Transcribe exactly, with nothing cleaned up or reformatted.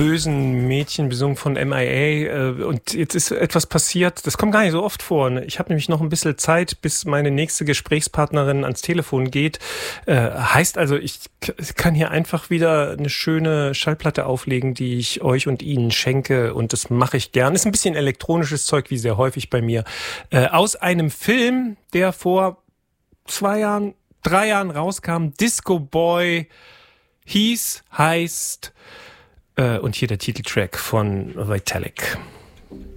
bösen Mädchen, besungen von M I A. Äh, und jetzt ist etwas passiert, das kommt gar nicht so oft vor. Ich habe nämlich noch ein bisschen Zeit, bis meine nächste Gesprächspartnerin ans Telefon geht. Äh, heißt also, ich kann hier einfach wieder eine schöne Schallplatte auflegen, die ich euch und Ihnen schenke. Und das mache ich gern. Ist ein bisschen elektronisches Zeug, wie sehr häufig bei mir. Äh, aus einem Film, der vor zwei Jahren, drei Jahren rauskam, Disco Boy hieß, heißt, äh, und hier der Titeltrack von Vitalik.